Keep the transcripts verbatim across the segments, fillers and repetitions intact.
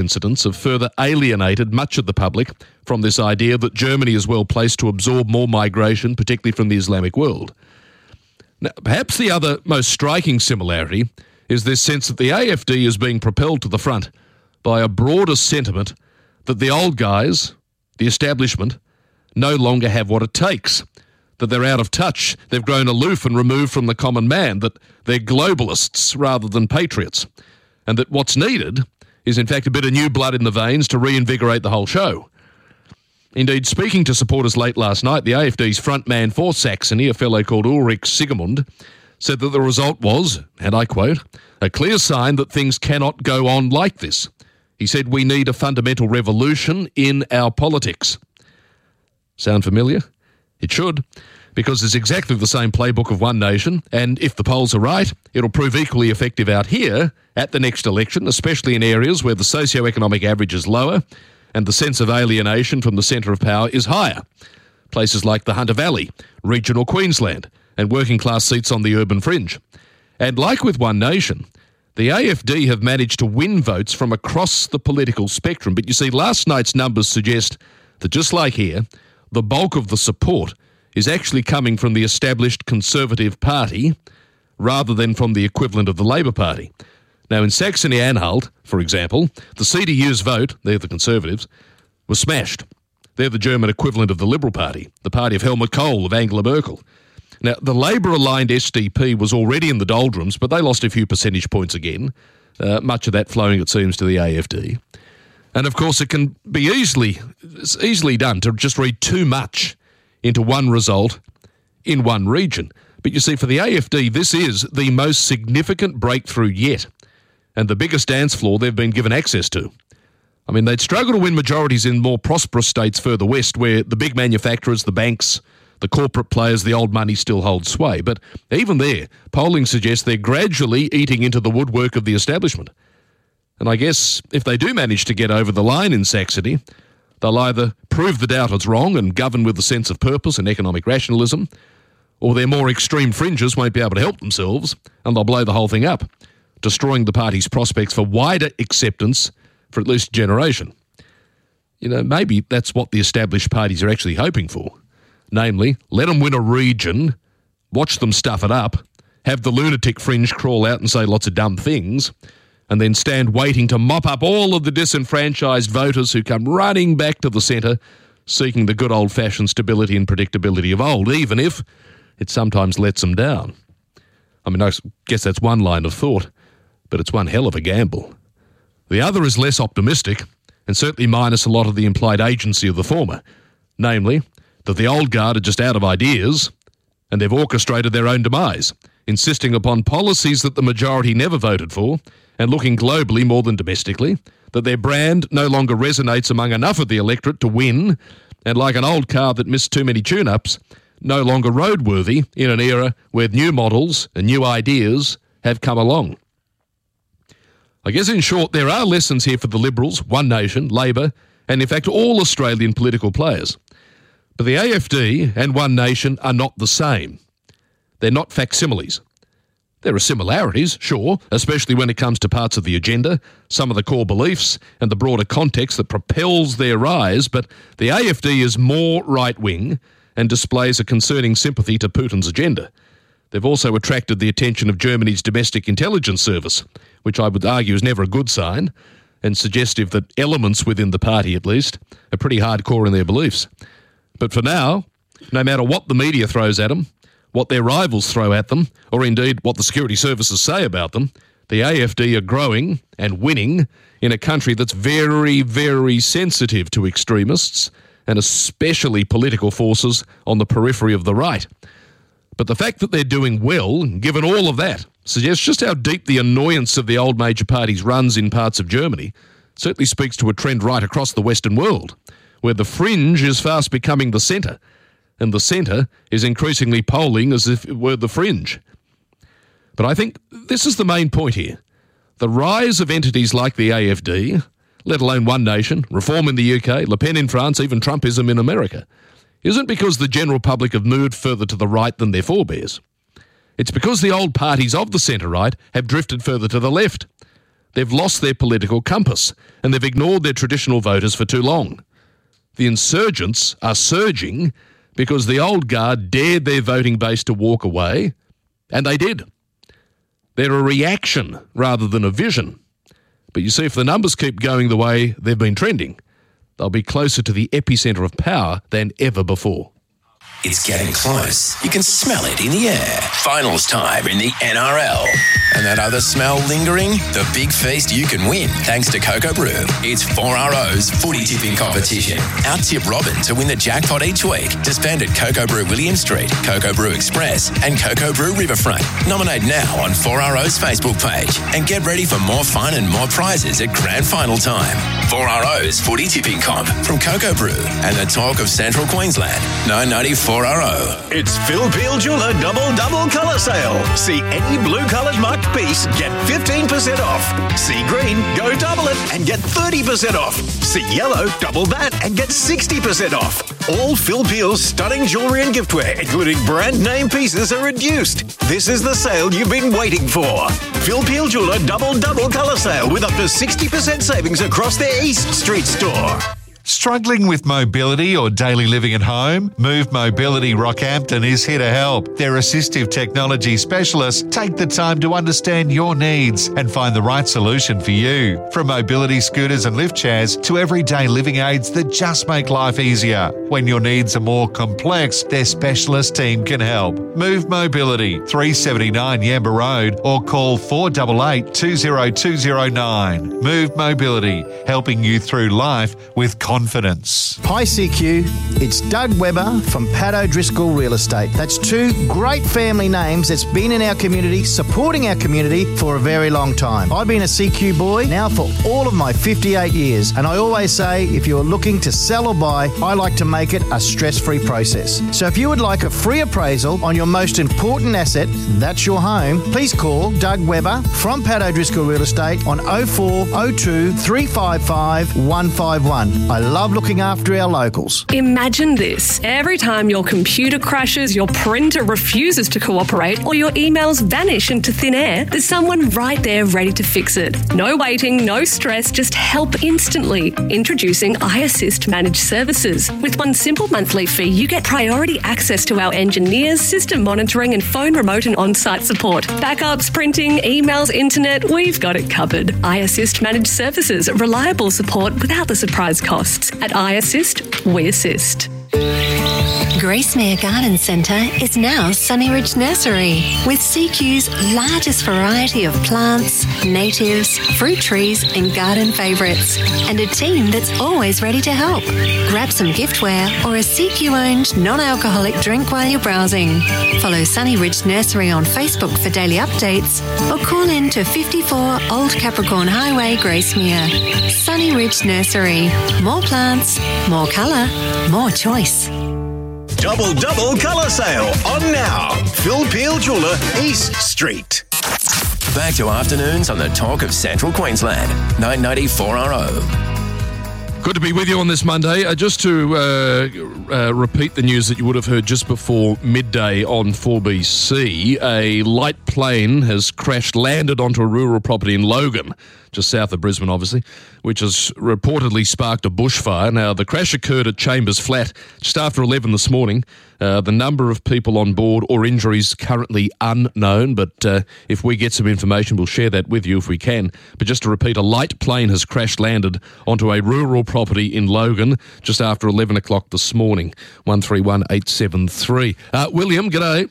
incidents have further alienated much of the public from this idea that Germany is well placed to absorb more migration, particularly from the Islamic world. Now, perhaps the other most striking similarity is this sense that the A F D is being propelled to the front by a broader sentiment that the old guys, the establishment, no longer have what it takes, that they're out of touch, they've grown aloof and removed from the common man, that they're globalists rather than patriots, and that what's needed is in fact a bit of new blood in the veins to reinvigorate the whole show. Indeed, speaking to supporters late last night, the A F D's front man for Saxony, a fellow called Ulrich Sigemund, said that the result was, and I quote, a clear sign that things cannot go on like this. He said, we need a fundamental revolution in our politics. Sound familiar? It should, because it's exactly the same playbook of One Nation, and if the polls are right, it'll prove equally effective out here at the next election, especially in areas where the socio-economic average is lower and the sense of alienation from the centre of power is higher. Places like the Hunter Valley, regional Queensland, and working class seats on the urban fringe. And like with One Nation, the A F D have managed to win votes from across the political spectrum. But you see, last night's numbers suggest that just like here, the bulk of the support is actually coming from the established Conservative Party rather than from the equivalent of the Labour Party. Now, in Saxony-Anhalt, for example, the C D U's vote, they're the Conservatives, was smashed. They're the German equivalent of the Liberal Party, the party of Helmut Kohl, of Angela Merkel. Now, the Labour-aligned S D P was already in the doldrums, but they lost a few percentage points again, uh, much of that flowing, it seems, to the A F D. And, of course, it can be easily, it's easily done to just read too much into one result in one region. But you see, for the A F D, this is the most significant breakthrough yet, and the biggest dance floor they've been given access to. I mean, they'd struggle to win majorities in more prosperous states further west, where the big manufacturers, the banks, the corporate players, the old money still holds sway. But even there, polling suggests they're gradually eating into the woodwork of the establishment. And I guess if they do manage to get over the line in Saxony, they'll either prove the doubters wrong and govern with a sense of purpose and economic rationalism, or their more extreme fringes won't be able to help themselves and they'll blow the whole thing up, destroying the party's prospects for wider acceptance for at least a generation. You know, maybe that's what the established parties are actually hoping for. Namely, let them win a region, watch them stuff it up, have the lunatic fringe crawl out and say lots of dumb things, and then stand waiting to mop up all of the disenfranchised voters who come running back to the centre, seeking the good old-fashioned stability and predictability of old, even if it sometimes lets them down. I mean, I guess that's one line of thought, but it's one hell of a gamble. The other is less optimistic, and certainly minus a lot of the implied agency of the former, namely, that the old guard are just out of ideas and they've orchestrated their own demise, insisting upon policies that the majority never voted for and looking globally more than domestically, that their brand no longer resonates among enough of the electorate to win, and like an old car that missed too many tune-ups, no longer roadworthy in an era where new models and new ideas have come along. I guess in short, there are lessons here for the Liberals, One Nation, Labour, and in fact all Australian political players. But the A F D and One Nation are not the same. They're not facsimiles. There are similarities, sure, especially when it comes to parts of the agenda, some of the core beliefs, and the broader context that propels their rise, but the A F D is more right-wing and displays a concerning sympathy to Putin's agenda. They've also attracted the attention of Germany's domestic intelligence service, which I would argue is never a good sign, and suggestive that elements within the party, at least, are pretty hardcore in their beliefs. But for now, no matter what the media throws at them, what their rivals throw at them, or indeed what the security services say about them, the A F D are growing and winning in a country that's very, very sensitive to extremists and especially political forces on the periphery of the right. But the fact that they're doing well, given all of that, suggests just how deep the annoyance of the old major parties runs in parts of Germany. Certainly speaks to a trend right across the Western world, where the fringe is fast becoming the centre, and the centre is increasingly polling as if it were the fringe. But I think this is the main point here. The rise of entities like the A F D, let alone One Nation, Reform in the U K, Le Pen in France, even Trumpism in America, isn't because the general public have moved further to the right than their forebears. It's because the old parties of the centre-right have drifted further to the left. They've lost their political compass and they've ignored their traditional voters for too long. The insurgents are surging because the old guard dared their voting base to walk away, and they did. They're a reaction rather than a vision. But you see, if the numbers keep going the way they've been trending, they'll be closer to the epicentre of power than ever before. It's getting close. You can smell it in the air. Finals time in the N R L. And that other smell lingering? The big feast you can win thanks to Cocoa Brew. It's four R O's footy tipping competition. Out-tip Robin to win the jackpot each week to spend at Cocoa Brew William Street, Cocoa Brew Express and Cocoa Brew Riverfront. Nominate now on four R O's Facebook page and get ready for more fun and more prizes at grand final time. four R O's footy tipping comp from Cocoa Brew and the talk of Central Queensland. nine ninety-four four R O. It's Phil Peel Jeweller Double Double Colour Sale. See any blue coloured marked piece, get fifteen percent off. See green, go double it and get thirty percent off. See yellow, double that and get sixty percent off. All Phil Peel's stunning jewellery and giftware, including brand name pieces, are reduced. This is the sale you've been waiting for. Phil Peel Jeweller Double Double Colour Sale with up to sixty percent savings across their East Street store. Struggling with mobility or daily living at home? Move Mobility Rockhampton is here to help. Their assistive technology specialists take the time to understand your needs and find the right solution for you. From mobility scooters and lift chairs to everyday living aids that just make life easier. When your needs are more complex, their specialist team can help. Move Mobility, three seventy-nine Yamba Road, or call four eight eight, two zero two zero nine. Move Mobility, helping you through life with confidence. Hi C Q, it's Doug Webber from Pat O'Driscoll Real Estate. That's two great family names that's been in our community, supporting our community for a very long time. I've been a C Q boy now for all of my fifty-eight years, and I always say if you're looking to sell or buy, I like to make it a stress-free process. So if you would like a free appraisal on your most important asset, that's your home, please call Doug Webber from Pat O'Driscoll Real Estate on oh four oh two, three five five, one five one. I love looking after our locals. Imagine this. Every time your computer crashes, your printer refuses to cooperate, or your emails vanish into thin air, there's someone right there ready to fix it. No waiting, no stress, just help instantly. Introducing iAssist Managed Services. With one simple monthly fee, you get priority access to our engineers, system monitoring and phone remote and on-site support. Backups, printing, emails, internet, we've got it covered. iAssist Managed Services. Reliable support without the surprise costs. At iAssist, we assist. Gracemere Garden Centre is now Sunnyridge Nursery, with C Q's largest variety of plants, natives, fruit trees and garden favourites, and a team that's always ready to help. Grab some giftware or a C Q-owned non-alcoholic drink while you're browsing. Follow Sunnyridge Nursery on Facebook for daily updates or call in to fifty-four Old Capricorn Highway, Gracemere. Sunnyridge Nursery. More plants, more colour, more choice. Double Double Colour Sale on now. Phil Peel Jeweller, East Street. Back to afternoons on the talk of Central Queensland. nine ninety-four R O. Good to be with you on this Monday. Uh, just to uh, uh, repeat the news that you would have heard just before midday on four B C, a light plane has crash landed onto a rural property in Logan, just south of Brisbane, obviously, which has reportedly sparked a bushfire. Now, the crash occurred at Chambers Flat just after eleven this morning. Uh, the number of people on board or injuries currently unknown, but uh, if we get some information, we'll share that with you if we can. But just to repeat, a light plane has crash landed onto a rural property in Logan just after eleven o'clock this morning. one three one eight seven three. Uh, William, g'day.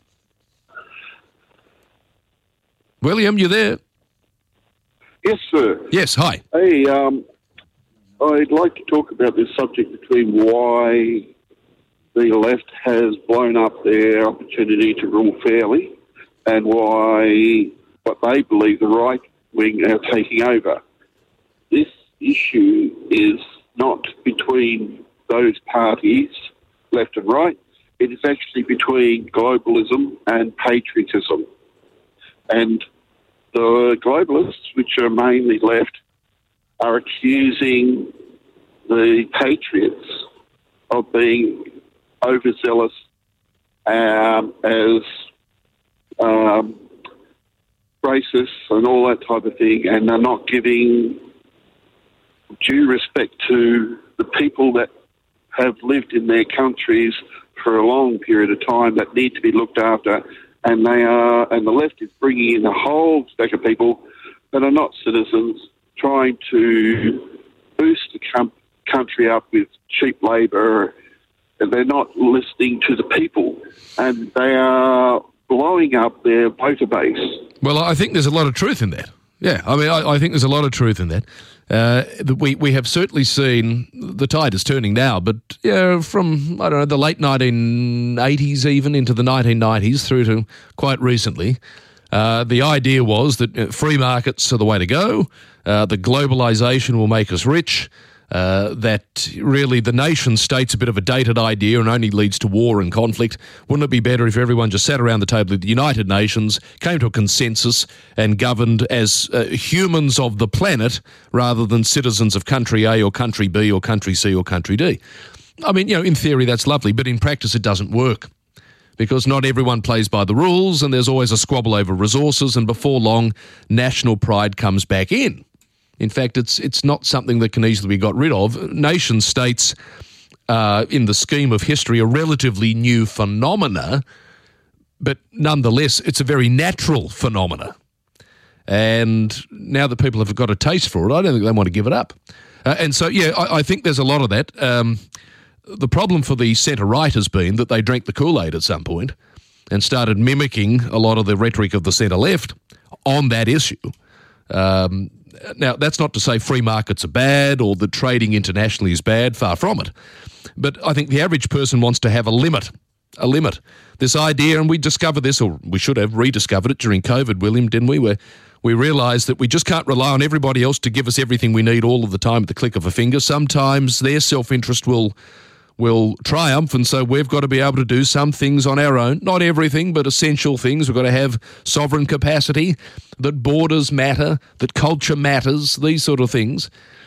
William, you there? Yes, sir. Yes, hi. Hey, um, I'd like to talk about this subject between why the left has blown up their opportunity to rule fairly and why what they believe the right wing are taking over. This issue is not between those parties, left and right. It is actually between globalism and patriotism. And the globalists, which are mainly left, are accusing the patriots of being overzealous, um, as um, racist and all that type of thing, and they're not giving due respect to the people that have lived in their countries for a long period of time that need to be looked after, and they are, and the left is bringing in a whole stack of people that are not citizens, trying to boost the com- country up with cheap labour, and they're not listening to the people, and they are blowing up their voter base. Well, I think there's a lot of truth in that. Yeah, I mean, I, I think there's a lot of truth in that. Uh, we we have certainly seen the tide is turning now, but yeah, from I don't know the late nineteen eighties even into the nineteen nineties through to quite recently, uh, the idea was that free markets are the way to go. Uh, the globalisation will make us rich. Uh, that really the nation state's a bit of a dated idea and only leads to war and conflict. Wouldn't it be better if everyone just sat around the table at the United Nations, came to a consensus and governed as uh, humans of the planet rather than citizens of country A or country B or country C or country D? I mean, you know, in theory that's lovely, but in practice it doesn't work because not everyone plays by the rules and there's always a squabble over resources, and before long, national pride comes back in. In fact, it's it's not something that can easily be got rid of. Nation states, uh, in the scheme of history, are relatively new phenomena, but nonetheless, it's a very natural phenomena. And now that people have got a taste for it, I don't think they want to give it up. Uh, and so, yeah, I, I think there's a lot of that. Um, the problem for the centre-right has been that they drank the Kool-Aid at some point and started mimicking a lot of the rhetoric of the centre-left on that issue. Um Now, that's not to say free markets are bad or that trading internationally is bad, far from it. But I think the average person wants to have a limit, a limit. This idea, and we discovered this, or we should have rediscovered it during COVID, William, didn't we, where we realised that we just can't rely on everybody else to give us everything we need all of the time at the click of a finger. Sometimes their self-interest will will triumph, and so we've got to be able to do some things on our own. Not everything, but essential things. We've got to have sovereign capacity, that borders matter, that culture matters, these sort of things.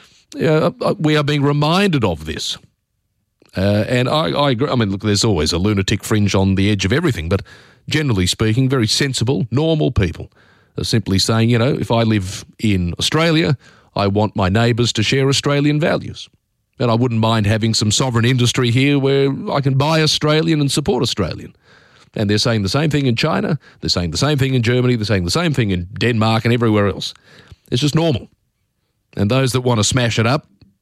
Uh, we are being reminded of this. Uh, and I, I agree. I mean, look, there's always a lunatic fringe on the edge of everything, but generally speaking, very sensible, normal people are simply saying, you know, if I live in Australia, I want my neighbours to share Australian values. And I wouldn't mind having some sovereign industry here where I can buy Australian and support Australian. And they're saying the same thing in China, they're saying the same thing in Germany, they're saying the same thing in Denmark and everywhere else. It's just normal. And those that want to smash it up,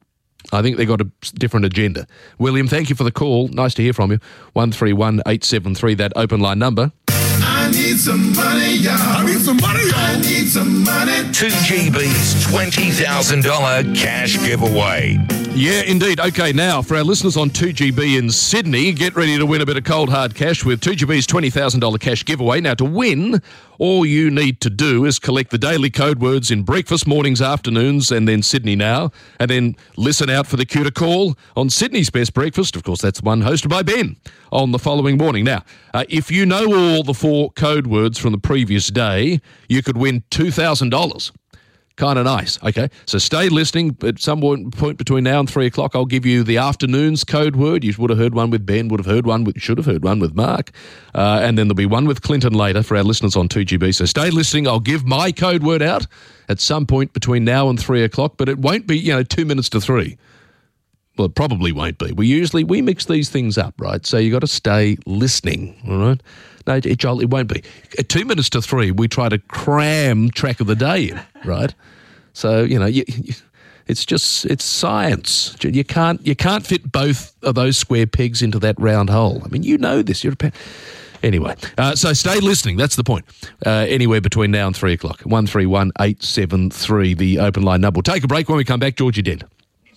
I think they've got a different agenda. William, thank you for the call. Nice to hear from you. one three one eight seven three, that open line number. I need some money, y'all. I need some money, y'all. I need some money. two G B's twenty thousand dollars cash giveaway. Yeah, indeed. Okay, now, for our listeners on two G B in Sydney, get ready to win a bit of cold, hard cash with two G B's twenty thousand dollars cash giveaway. Now, to win, all you need to do is collect the daily code words in breakfast, mornings, afternoons, and then Sydney Now, and then listen out for the cue to call on Sydney's Best Breakfast. Of course, that's the one hosted by Ben on the following morning. Now, uh, if you know all the four code words from the previous day, you could win two thousand dollars. Kind of nice. Okay, so stay listening. At some point between now and three o'clock, I'll give you the afternoon's code word. You would have heard one with Ben, would have heard one with, should have heard one with Mark, uh, and then there'll be one with Clinton later for our listeners on two G B. So stay listening. I'll give my code word out at some point between now and three o'clock, but it won't be, you know, two minutes to three. Well, it probably won't be. We usually, we mix these things up, right? So you got to stay listening, all right? No, Joel, it won't be. At two minutes to three, we try to cram track of the day in, right? So, you know, you, you, it's just, it's science. You can't you can't fit both of those square pegs into that round hole. I mean, you know this. You're a pa- Anyway, uh, so stay listening. That's the point. Uh, anywhere between now and three o'clock. one three one eight seven three, the open line number. We'll take a break. When we come back, Georgie Dent.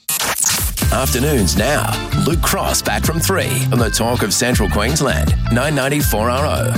Afternoons now. Luke Cross back from three on the Talk of Central Queensland, nine ninety four R O.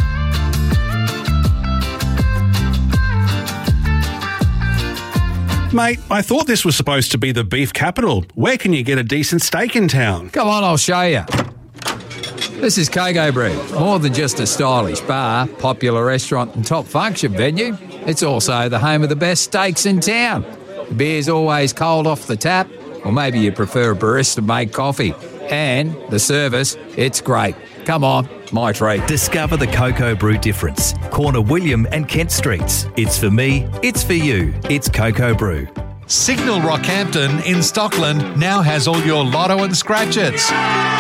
Mate, I thought this was supposed to be the beef capital. Where can you get a decent steak in town? Come on, I'll show you. This is Kogo Brew. More than just a stylish bar, popular restaurant and top function venue, it's also the home of the best steaks in town. The beer's always cold off the tap, or maybe you prefer a barista-made coffee. And the service, it's great. Come on, my treat. Discover the Cocoa Brew difference. Corner William and Kent Streets. It's for me, it's for you. It's Cocoa Brew. Signal Rockhampton in Stockland now has all your lotto and scratch-its.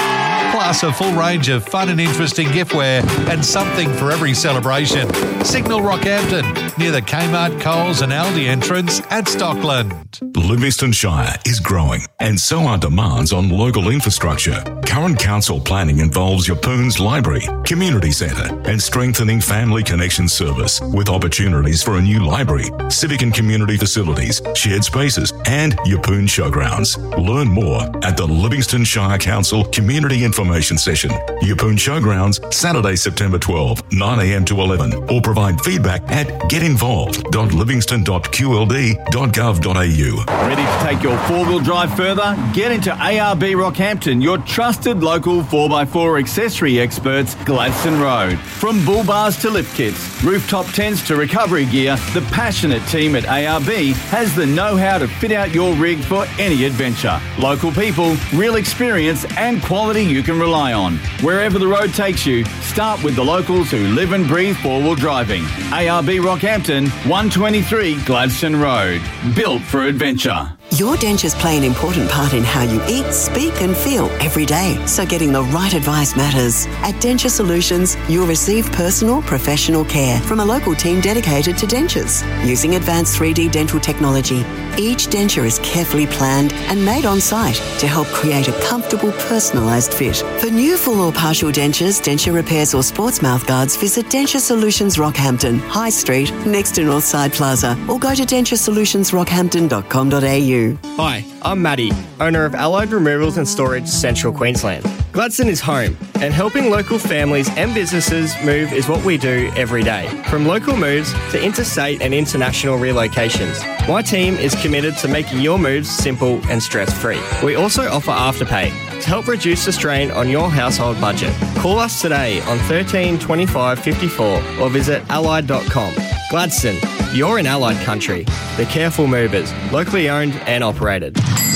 Plus a full range of fun and interesting giftware and something for every celebration. Signal Rockhampton, near the Kmart, Coles and Aldi entrance at Stockland. Livingston Shire is growing, and so are demands on local infrastructure. Current council planning involves Yapoon's library, community centre, and strengthening family connection service with opportunities for a new library, civic and community facilities, shared spaces, and Yapoon showgrounds. Learn more at the Livingston Shire Council Community Information Session. Yapoon Showgrounds, Saturday, September twelfth, nine a m to eleven, or provide feedback at get involved dot livingston dot q l d dot gov dot a u. Ready to take your four-wheel drive further? Get into A R B Rockhampton, your trusted local four by four accessory experts, Gladstone Road. From bull bars to lift kits, rooftop tents to recovery gear, the passionate team at A R B has the know-how to fit out your rig for any adventure. Local people, real experience and quality you can rely on. Wherever the road takes you, start with the locals who live and breathe four-wheel driving. A R B Rockhampton, one twenty-three Gladstone Road. Built for adventure. Your dentures play an important part in how you eat, speak and feel every day, so getting the right advice matters. At Denture Solutions, you'll receive personal, professional care from a local team dedicated to dentures. Using advanced three D dental technology, each denture is carefully planned and made on site to help create a comfortable, personalised fit. For new full or partial dentures, denture repairs or sports mouth guards, visit Denture Solutions Rockhampton, High Street, next to Northside Plaza, or go to denture solutions rockhampton dot com dot a u. Hi, I'm Maddie, owner of Allied Removals and Storage, Central Queensland. Gladstone is home, and helping local families and businesses move is what we do every day. From local moves to interstate and international relocations, my team is committed to making your moves simple and stress-free. We also offer Afterpay to help reduce the strain on your household budget. Call us today on thirteen twenty-five fifty-four or visit allied dot com. Gladstone, you're in Allied country. The Careful Movers, locally owned and operated.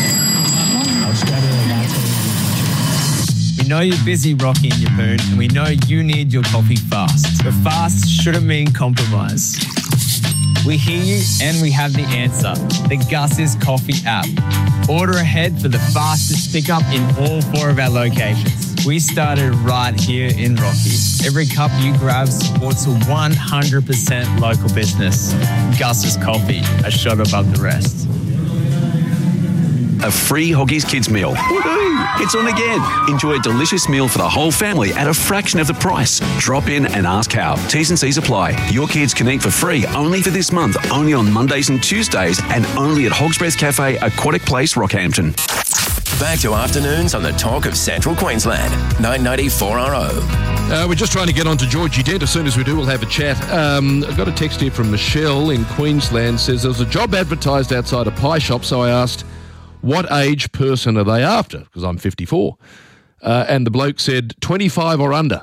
We know you're busy rocking your Yapoon, and we know you need your coffee fast. But fast shouldn't mean compromise. We hear you and we have the answer. The Gus's Coffee app. Order ahead for the fastest pickup in all four of our locations. We started right here in Rocky. Every cup you grab supports a one hundred percent local business. Gus's Coffee, a shot above the rest. A free Hoggies Kids meal. Woohoo! It's on again. Enjoy a delicious meal for the whole family at a fraction of the price. Drop in and ask how. T's and C's apply. Your kids can eat for free only for this month, only on Mondays and Tuesdays, and only at Hog's Breath Cafe, Aquatic Place, Rockhampton. Back to afternoons on the talk of Central Queensland. nine ninety four R O. Uh, we're just trying to get on to Georgie Dent. As soon as we do, we'll have a chat. Um, I've got a text here from Michelle in Queensland. Says there was a job advertised outside a pie shop, so I asked, what age person are they after? Because I'm fifty-four. Uh, and the bloke said, twenty-five or under.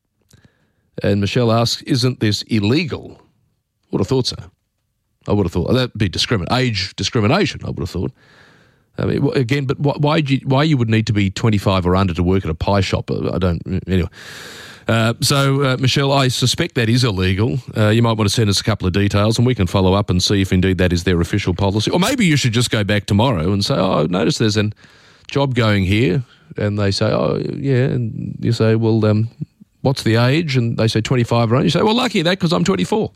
And Michelle asks, isn't this illegal? Would have thought so. I would have thought. That'd be discrimin- age discrimination, I would have thought. I mean, again, but why you, why you would need to be twenty-five or under to work at a pie shop? I don't. Anyway, uh, so uh, Michelle, I suspect that is illegal. Uh, you might want to send us a couple of details, and we can follow up and see if indeed that is their official policy. Or maybe you should just go back tomorrow and say, "Oh, notice there's a job going here," and they say, "Oh, yeah," and you say, "Well, um, what's the age?" And they say twenty-five or under. You say, "Well, lucky that because I'm twenty-four,"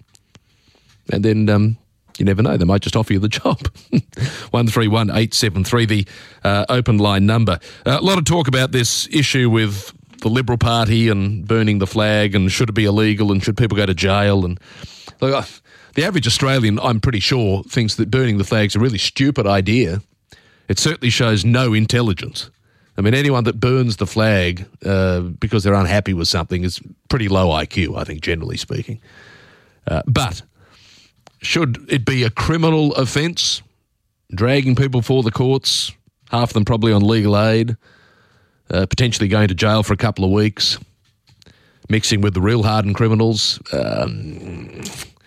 and then. Um, You never know. They might just offer you the job. one three one eight seven three, the uh, open line number. Uh, a lot of talk about this issue with the Liberal Party and burning the flag and should it be illegal and should people go to jail. And look, uh, the average Australian, I'm pretty sure, thinks that burning the flag's a really stupid idea. It certainly shows no intelligence. I mean, anyone that burns the flag uh, because they're unhappy with something is pretty low I Q, I think, generally speaking. Uh, but... should it be a criminal offence, dragging people before the courts, half of them probably on legal aid, uh, potentially going to jail for a couple of weeks, mixing with the real hardened criminals? Um,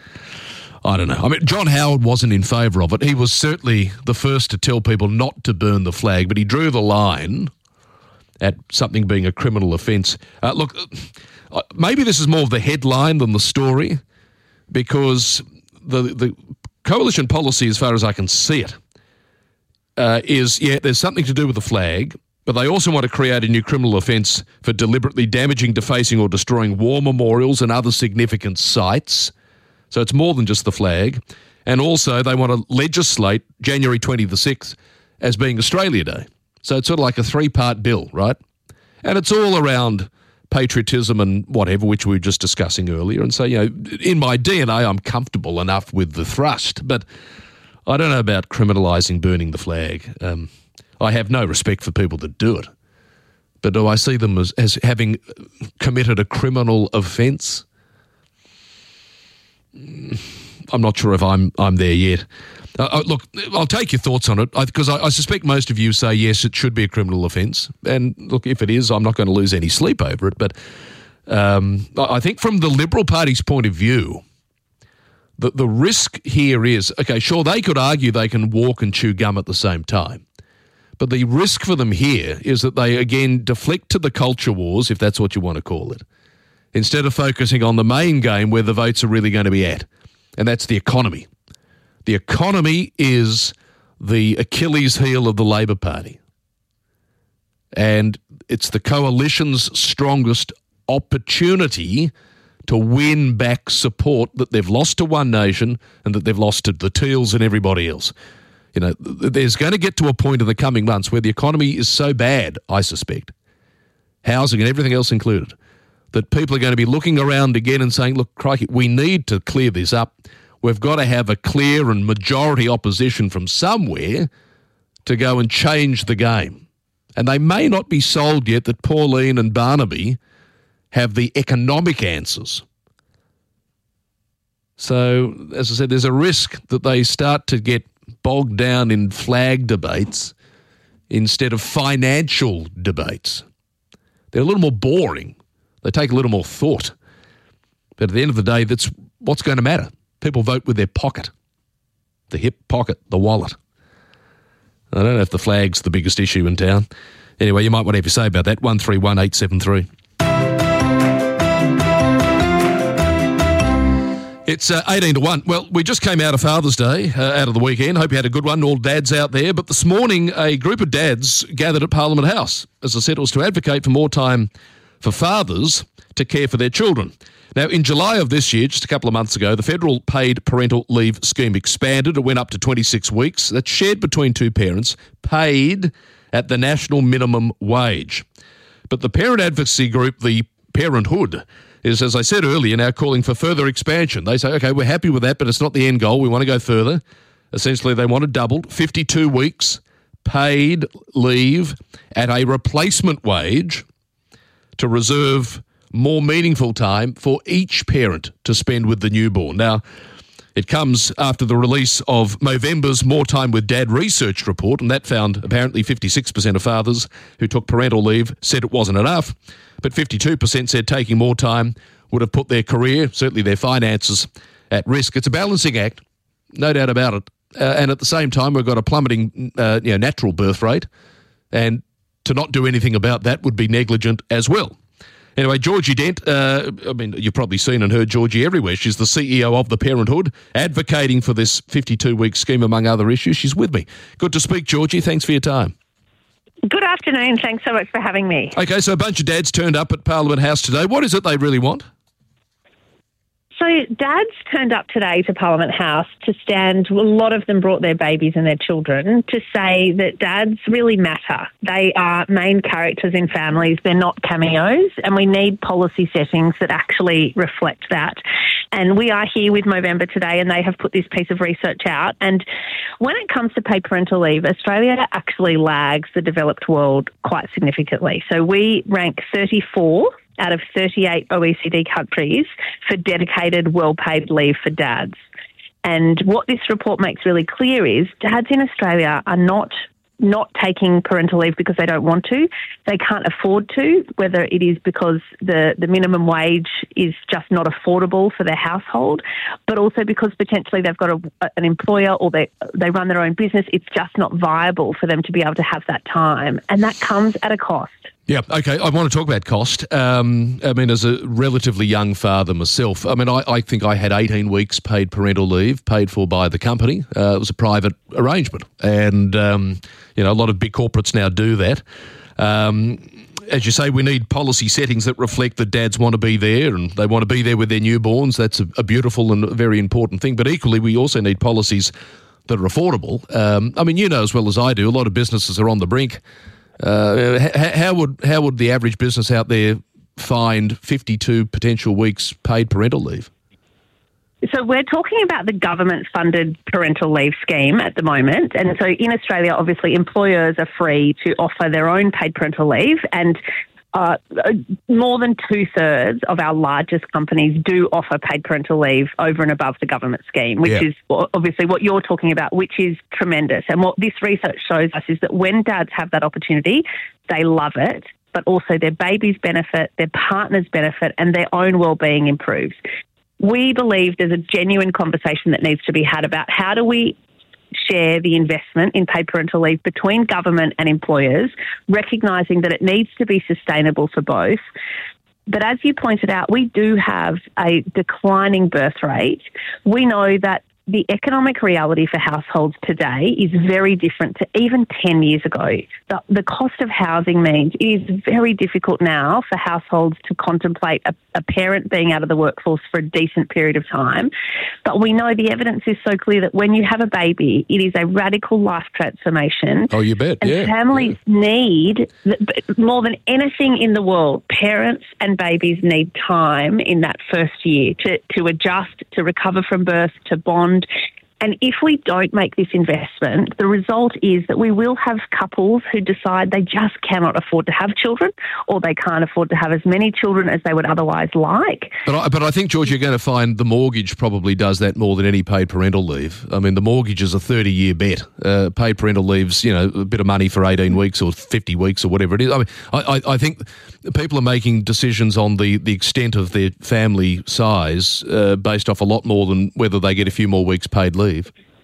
I don't know. I mean, John Howard wasn't in favour of it. He was certainly the first to tell people not to burn the flag, but he drew the line at something being a criminal offence. Uh, look, uh, maybe this is more of the headline than the story, because the the coalition policy, as far as I can see it, uh, is, yeah, there's something to do with the flag, but they also want to create a new criminal offence for deliberately damaging, defacing or destroying war memorials and other significant sites. So it's more than just the flag. And also they want to legislate January twenty-sixth as being Australia Day. So it's sort of like a three-part bill, right? And it's all around patriotism and whatever, which we were just discussing earlier. And so, you know, in my D N A, I'm comfortable enough with the thrust, but I don't know about criminalising burning the flag. Um, I have no respect for people that do it. But do I see them as, as having committed a criminal offence? I'm not sure if I'm I'm there yet. Uh, look, I'll take your thoughts on it, because I, I, I suspect most of you say, yes, it should be a criminal offence. And look, if it is, I'm not going to lose any sleep over it. But um, I think from the Liberal Party's point of view, the, the risk here is, okay, sure, they could argue they can walk and chew gum at the same time. But the risk for them here is that they, again, deflect to the culture wars, if that's what you want to call it, instead of focusing on the main game where the votes are really going to be at, and that's the economy. The economy is the Achilles heel of the Labor Party. And it's the coalition's strongest opportunity to win back support that they've lost to One Nation and that they've lost to the Teals and everybody else. You know, there's going to get to a point in the coming months where the economy is so bad, I suspect, housing and everything else included, that people are going to be looking around again and saying, look, crikey, we need to clear this up. We've got to have a clear and majority opposition from somewhere to go and change the game. And they may not be sold yet that Pauline and Barnaby have the economic answers. So, as I said, there's a risk that they start to get bogged down in flag debates instead of financial debates. They're a little more boring. They take a little more thought. But at the end of the day, that's what's going to matter. People vote with their pocket, the hip pocket, the wallet. I don't know if the flag's the biggest issue in town. Anyway, you might want to have your say about that. one three one eight seven three. It's uh, eighteen to one. Well, we just came out of Father's Day, uh, out of the weekend. Hope you had a good one, all dads out there. But this morning, a group of dads gathered at Parliament House. As I said, it was to advocate for more time for fathers to care for their children. Now, in July of this year, just a couple of months ago, the federal paid parental leave scheme expanded. It went up to twenty-six weeks. That's shared between two parents, paid at the national minimum wage. But the parent advocacy group, the Parenthood, is, as I said earlier, now calling for further expansion. They say, okay, we're happy with that, but it's not the end goal. We want to go further. Essentially, they want it doubled, fifty-two weeks paid leave at a replacement wage to reserve more meaningful time for each parent to spend with the newborn. Now, it comes after the release of Movember's More Time with Dad research report, and that found apparently fifty-six percent of fathers who took parental leave said it wasn't enough, but fifty-two percent said taking more time would have put their career, certainly their finances, at risk. It's a balancing act, no doubt about it. Uh, and at the same time, we've got a plummeting uh, you know, natural birth rate, and to not do anything about that would be negligent as well. Anyway, Georgie Dent, uh, I mean, you've probably seen and heard Georgie everywhere. She's the C E O of the Parenthood, advocating for this fifty-two week scheme, among other issues. She's with me. Good to speak, Georgie. Thanks for your time. Good afternoon. Thanks so much for having me. Okay, so a bunch of dads turned up at Parliament House today. What is it they really want? So dads turned up today to Parliament House to stand, a lot of them brought their babies and their children, to say that dads really matter. They are main characters in families. They're not cameos, and we need policy settings that actually reflect that. And we are here with Movember today, and they have put this piece of research out. And when it comes to paid parental leave, Australia actually lags the developed world quite significantly. So we rank thirty-four out of thirty-eight O E C D countries for dedicated, well-paid leave for dads. And what this report makes really clear is dads in Australia are not not taking parental leave because they don't want to. They can't afford to, whether it is because the, the minimum wage is just not affordable for their household, but also because potentially they've got a, an employer or they, they run their own business. It's just not viable for them to be able to have that time. And that comes at a cost. Yeah, okay. I want to talk about cost. Um, I mean, as a relatively young father myself, I mean, I, I think I had eighteen weeks paid parental leave paid for by the company. Uh, it was a private arrangement. And, um, you know, a lot of big corporates now do that. Um, as you say, we need policy settings that reflect that dads want to be there and they want to be there with their newborns. That's a, a beautiful and a very important thing. But equally, we also need policies that are affordable. Um, I mean, you know as well as I do, a lot of businesses are on the brink. Uh, h- how would how would the average business out there find fifty-two potential weeks paid parental leave? So we're talking about the government-funded parental leave scheme at the moment. And so in Australia, obviously, employers are free to offer their own paid parental leave. And uh, more than two-thirds of our largest companies do offer paid parental leave over and above the government scheme, which Yeah. is obviously what you're talking about, which is tremendous. And what this research shows us is that when dads have that opportunity, they love it, but also their babies benefit, their partners benefit, and their own well-being improves. We believe there's a genuine conversation that needs to be had about how do we share the investment in paid parental leave between government and employers, recognising that it needs to be sustainable for both. But as you pointed out, we do have a declining birth rate. We know that the economic reality for households today is very different to even ten years ago. The, the cost of housing means it is very difficult now for households to contemplate a, a parent being out of the workforce for a decent period of time. But we know the evidence is so clear that when you have a baby, it is a radical life transformation. Oh, you bet, And yeah. families need, more than anything in the world, parents and babies need time in that first year to, to adjust, to recover from birth, to bond. And if we don't make this investment, the result is that we will have couples who decide they just cannot afford to have children, or they can't afford to have as many children as they would otherwise like. But I, but I think, George, you're going to find the mortgage probably does that more than any paid parental leave. I mean, the mortgage is a thirty-year bet. Uh, paid parental leave's, you know, a bit of money for eighteen weeks or fifty weeks or whatever it is. I mean, I, I, I think people are making decisions on the, the extent of their family size uh, based off a lot more than whether they get a few more weeks paid leave.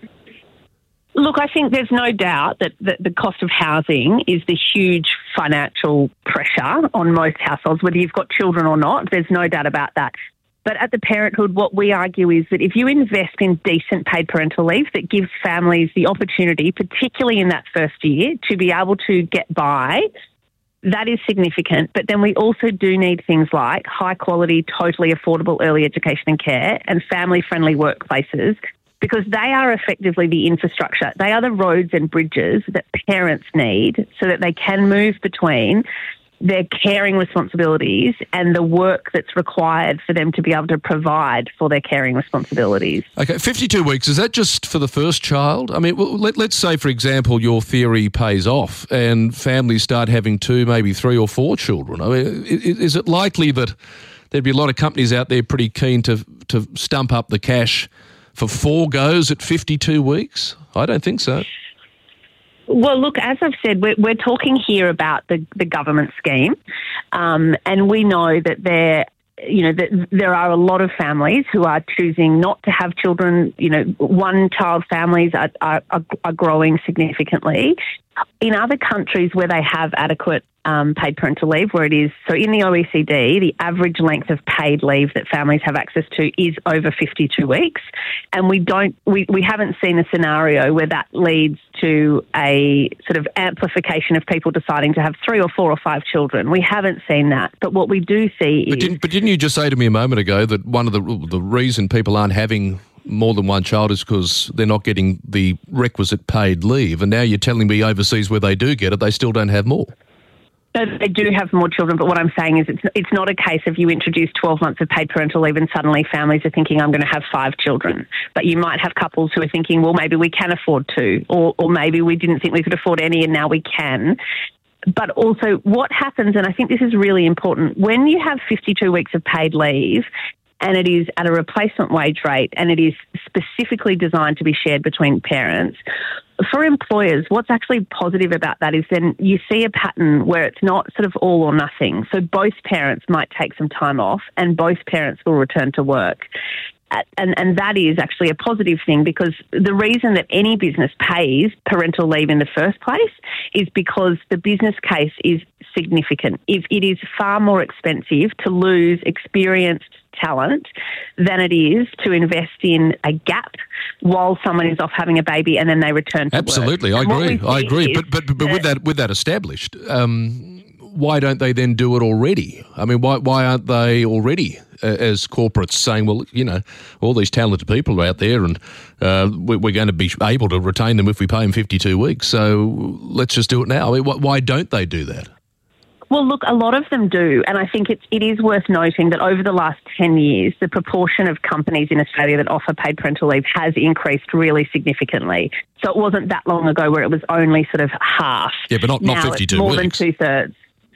Look, I think there's no doubt that, that the cost of housing is the huge financial pressure on most households, whether you've got children or not. There's no doubt about that. But at the Parenthood, what we argue is that if you invest in decent paid parental leave that gives families the opportunity, particularly in that first year, to be able to get by, that is significant. But then we also do need things like high quality, totally affordable early education and care and family-friendly workplaces, because they are effectively the infrastructure. They are the roads and bridges that parents need so that they can move between their caring responsibilities and the work that's required for them to be able to provide for their caring responsibilities. Okay, fifty-two weeks, is that just for the first child? I mean, well, let, let's say, for example, your theory pays off and families start having two, maybe three or four children. I mean, is, is it likely that there'd be a lot of companies out there pretty keen to to stump up the cash for four goes at fifty-two weeks? I don't think so. Well, look, as I've said, we're, we're talking here about the, the government scheme, um, and we know that there, you know, that there are a lot of families who are choosing not to have children. You know, one-child families are, are, are growing significantly. In other countries where they have adequate um, paid parental leave, where it is, so in the O E C D, the average length of paid leave that families have access to is over fifty-two weeks. And we don't, we, we haven't seen a scenario where that leads to a sort of amplification of people deciding to have three or four or five children. We haven't seen that. But what we do see But is... didn't, but didn't you just say to me a moment ago that one of the the reason people aren't having more than one child is because they're not getting the requisite paid leave, and now you're telling me overseas where they do get it, they still don't have more? So they do have more children, but what I'm saying is it's it's not a case of you introduce twelve months of paid parental leave and suddenly families are thinking, I'm going to have five children. But you might have couples who are thinking, well, maybe we can afford two, or, or maybe we didn't think we could afford any and now we can. But also what happens, and I think this is really important, when you have fifty-two weeks of paid leave, and it is at a replacement wage rate, and it is specifically designed to be shared between parents, for employers, what's actually positive about that is then you see a pattern where it's not sort of all or nothing. So both parents might take some time off and both parents will return to work. And, and that is actually a positive thing, because the reason that any business pays parental leave in the first place is because the business case is significant. If it is far more expensive to lose experienced talent than it is to invest in a gap while someone is off having a baby and then they return to Absolutely, work. I agree. I agree. But but but with that with that established, um, why don't they then do it already? I mean, why why aren't they already uh, as corporates saying, well, you know, all these talented people are out there, and uh, we, we're going to be able to retain them if we pay them fifty-two weeks. So let's just do it now. I mean, wh- why don't they do that? Well, look, a lot of them do, and I think it's, it is worth noting that over the last ten years, the proportion of companies in Australia that offer paid parental leave has increased really significantly. So it wasn't that long ago where it was only sort of half. Yeah, but not, now not fifty-two it's more weeks. than two-thirds.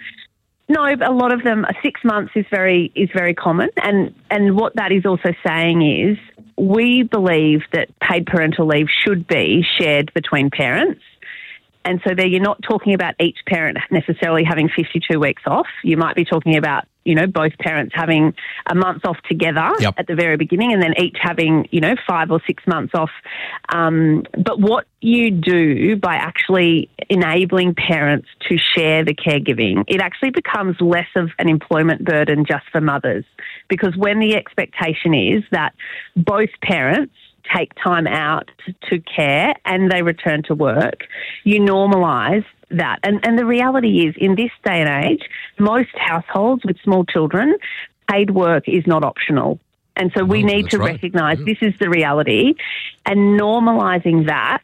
No, a lot of them, six months is very is very common, and, and what that is also saying is we believe that paid parental leave should be shared between parents. And so there you're not talking about each parent necessarily having fifty-two weeks off. You might be talking about, you know, both parents having a month off together yep. at the very beginning, and then each having, you know, five or six months off. Um, but what you do by actually enabling parents to share the caregiving, it actually becomes less of an employment burden just for mothers. Because when the expectation is that both parents take time out to care and they return to work, you normalise that. And, and the reality is, in this day and age, most households with small children, paid work is not optional. And so we Oh, need that's to right. recognise this is the reality, and normalising that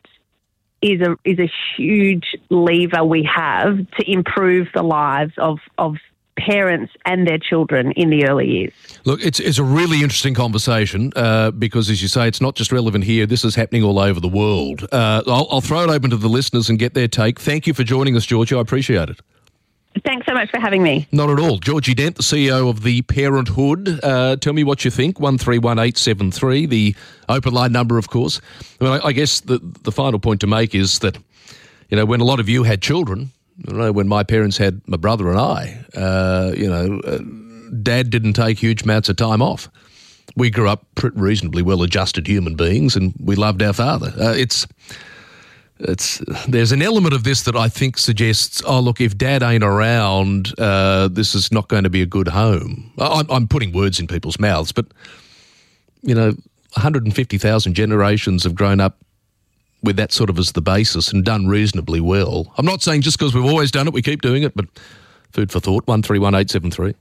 is a is a huge lever we have to improve the lives of, of parents and their children in the early years. Look, it's it's a really interesting conversation uh, because, as you say, it's not just relevant here. This is happening all over the world. Uh, I'll, I'll throw it open to the listeners and get their take. Thank you for joining us, Georgie. I appreciate it. Thanks so much for having me. Not at all. Georgie Dent, the C E O of The Parenthood. Uh, tell me what you think. one three one eight seven three, the open line number, of course. I mean, I, I guess the, the final point to make is that, you know, when a lot of you had children, I know when my parents had my brother and I, uh, you know, uh, Dad didn't take huge amounts of time off. We grew up pretty reasonably well-adjusted human beings, and we loved our father. Uh, it's, it's there's an element of this that I think suggests, oh, look, if Dad ain't around, uh, this is not going to be a good home. I'm, I'm putting words in people's mouths, but, you know, one hundred fifty thousand generations have grown up with that sort of as the basis and done reasonably well. I'm not saying just because we've always done it, we keep doing it, but food for thought, one three one eight seven three.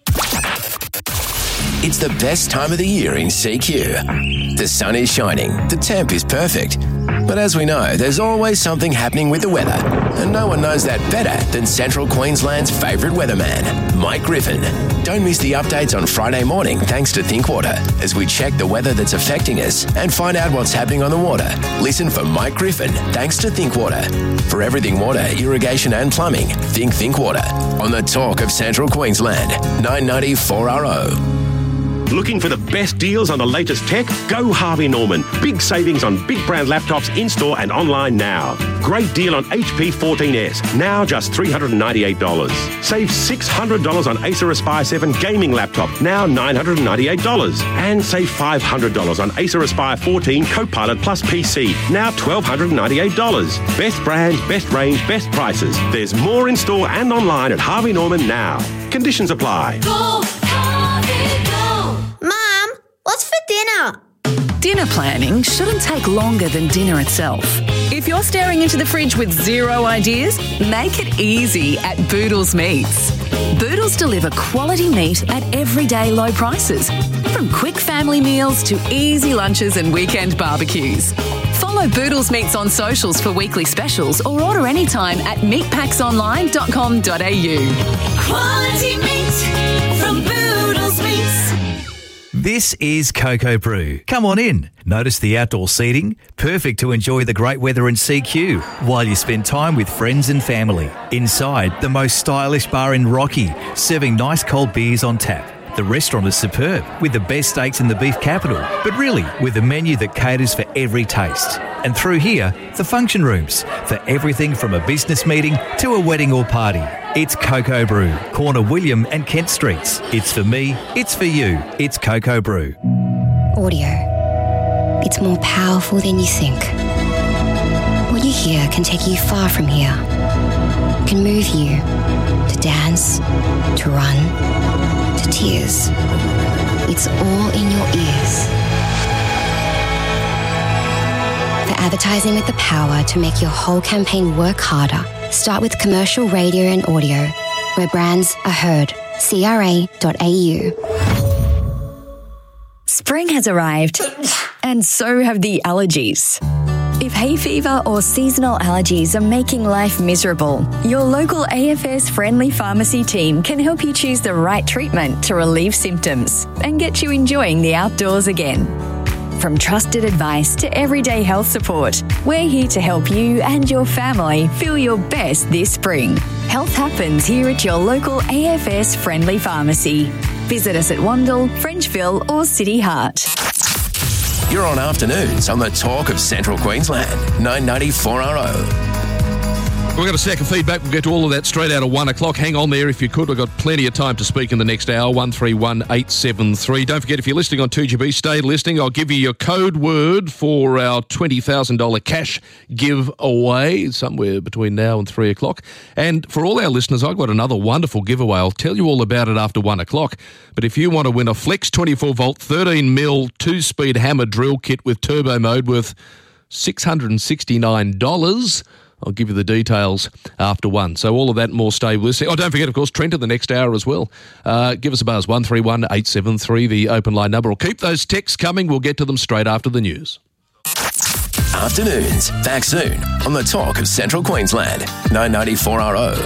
It's the best time of the year in C Q. The sun is shining, the temp is perfect. But as we know, there's always something happening with the weather. And no one knows that better than Central Queensland's favourite weatherman, Mike Griffin. Don't miss the updates on Friday morning thanks to Thinkwater as we check the weather that's affecting us and find out what's happening on the water. Listen for Mike Griffin thanks to Thinkwater. For everything water, irrigation and plumbing, think Thinkwater. On the talk of Central Queensland, nine ninety four R O. Looking for the best deals on the latest tech? Go Harvey Norman. Big savings on big brand laptops in-store and online now. Great deal on H P fourteen S, now just three hundred ninety-eight dollars. Save six hundred dollars on Acer Aspire seven gaming laptop, now nine hundred ninety-eight dollars. And save five hundred dollars on Acer Aspire fourteen Copilot Plus P C, now one thousand two hundred ninety-eight dollars. Best brands, best range, best prices. There's more in-store and online at Harvey Norman now. Conditions apply. Go, Harvey, go! Mum, what's for dinner? Dinner planning shouldn't take longer than dinner itself. If you're staring into the fridge with zero ideas, make it easy at Boodles Meats. Boodles deliver quality meat at everyday low prices, from quick family meals to easy lunches and weekend barbecues. Follow Boodles Meats on socials for weekly specials or order anytime at meat packs online dot com dot a u. Quality meat from Boodles Meats. This is Cocoa Brew. Come on in. Notice the outdoor seating, perfect to enjoy the great weather in C Q while you spend time with friends and family. Inside, the most stylish bar in Rocky, serving nice cold beers on tap. The restaurant is superb, with the best steaks in the beef capital, but really with a menu that caters for every taste. And through here, the function rooms, for everything from a business meeting to a wedding or party. It's Cocoa Brew, corner William and Kent Streets. It's for me, it's for you, it's Cocoa Brew. Audio. It's more powerful than you think. What you hear can take you far from here. Can move you to dance, to run, to tears. It's all in your ears. For advertising with the power to make your whole campaign work harder, start with commercial radio and audio, where brands are heard. C R A dot A U. Spring has arrived, and so have the allergies. If hay fever or seasonal allergies are making life miserable, your local A F S friendly pharmacy team can help you choose the right treatment to relieve symptoms and get you enjoying the outdoors again. From trusted advice to everyday health support, we're here to help you and your family feel your best this spring. Health happens here at your local A F S friendly pharmacy. Visit us at Wandle, Frenchville or City Heart. You're on afternoons on the Talk of Central Queensland, nine ninety-four R O. We've got a stack of feedback. We'll get to all of that straight out of one o'clock. Hang on there if you could. We've got plenty of time to speak in the next hour. one three one eight seven three. Don't forget, if you're listening on two G B, stay listening. I'll give you your code word for our twenty thousand dollars cash giveaway somewhere between now and three o'clock. And for all our listeners, I've got another wonderful giveaway. I'll tell you all about it after one o'clock. But if you want to win a Flex twenty-four volt, thirteen mil, two-speed hammer drill kit with turbo mode worth six hundred sixty-nine dollars, I'll give you the details after one. So all of that and more, stay with us. Oh, don't forget, of course, Trent in the next hour as well. Uh, give us a buzz, one three one eight seven three, the open line number. Or keep those texts coming. We'll get to them straight after the news. Afternoons, back soon on the Talk of Central Queensland, nine ninety-four R O.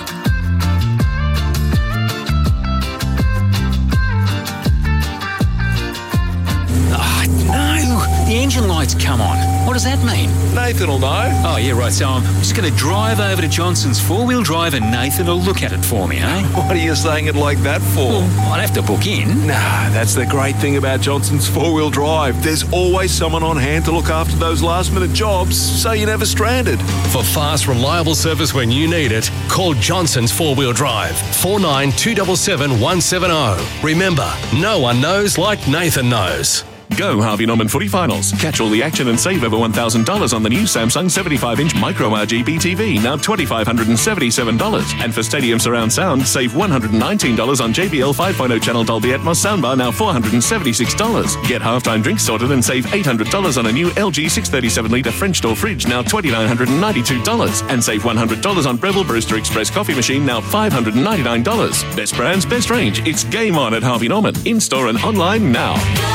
The engine light's come on. What does that mean? Nathan will know. Oh, yeah, right. So I'm just going to drive over to Johnson's four-wheel drive and Nathan will look at it for me, eh? What are you saying it like that for? Well, I'd have to book in. Nah, that's the great thing about Johnson's four-wheel drive. There's always someone on hand to look after those last-minute jobs, so you're never stranded. For fast, reliable service when you need it, call Johnson's four-wheel drive, four nine two seven seven one seven zero. Remember, no one knows like Nathan knows. Go Harvey Norman Footy Finals. Catch all the action and save over one thousand dollars on the new Samsung seventy-five inch Micro R G B T V, now two thousand five hundred seventy-seven dollars. And for Stadium Surround Sound, save one hundred nineteen dollars on J B L five point oh channel Dolby Atmos soundbar, now four hundred seventy-six dollars. Get halftime drinks sorted and save eight hundred dollars on a new L G six thirty-seven litre French door fridge, now two thousand nine hundred ninety-two dollars. And save one hundred dollars on Breville Brewster Express coffee machine, now five hundred ninety-nine dollars. Best brands, best range. It's game on at Harvey Norman. In-store and online now.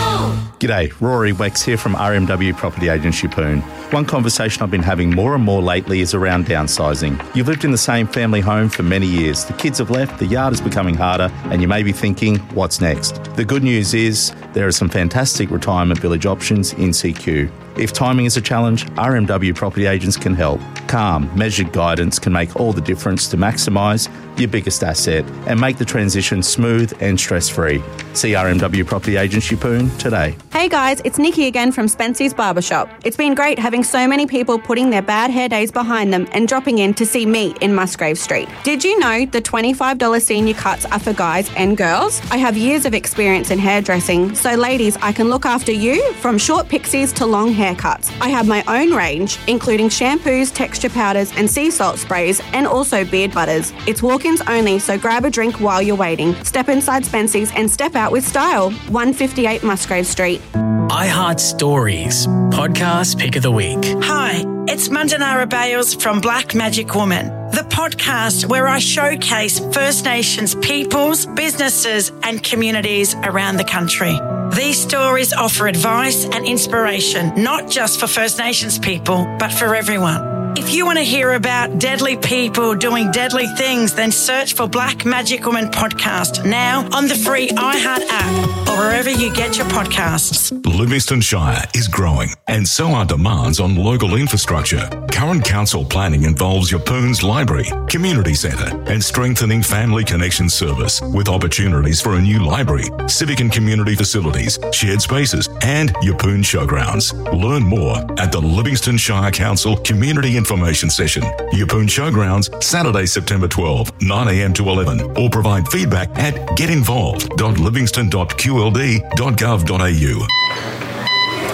G'day, Rory Wex here from R M W Property Agents Yeppoon. One conversation I've been having more and more lately is around downsizing. You've lived in the same family home for many years. The kids have left, the yard is becoming harder, and you may be thinking, what's next? The good news is there are some fantastic retirement village options in C Q. If timing is a challenge, R M W Property Agents can help. Calm, measured guidance can make all the difference to maximise your biggest asset and make the transition smooth and stress-free. See R M W Property Agents Yeppoon today. Hey guys, it's Nikki again from Spency's Barbershop. It's been great having so many people putting their bad hair days behind them and dropping in to see me in Musgrave Street. Did you know the twenty-five dollars senior cuts are for guys and girls? I have years of experience in hairdressing, so ladies, I can look after you from short pixies to long haircuts. I have my own range, including shampoos, texture powders and sea salt sprays, and also beard butters. It's walk-ins only, so grab a drink while you're waiting. Step inside Spency's and step out with style. one fifty-eight Musgrave Street. I Heart Stories, podcast pick of the week. Hi, it's Mandanara Bales from Black Magic Woman, the podcast where I showcase First Nations peoples, businesses and communities around the country. These stories offer advice and inspiration, not just for First Nations people, but for everyone. If you want to hear about deadly people doing deadly things, then search for Black Magic Woman Podcast now on the free iHeart app or wherever you get your podcasts. Livingston Shire is growing, and so are demands on local infrastructure. Current council planning involves Yeppoon's library, community centre, and strengthening family connection service with opportunities for a new library, civic and community facilities, shared spaces, and Yeppoon showgrounds. Learn more at the Livingston Shire Council Community Information Session. Yeppoon Showgrounds, Saturday, September twelfth, nine a.m. to eleven, or provide feedback at get involved dot livingston dot q l d dot gov dot a u.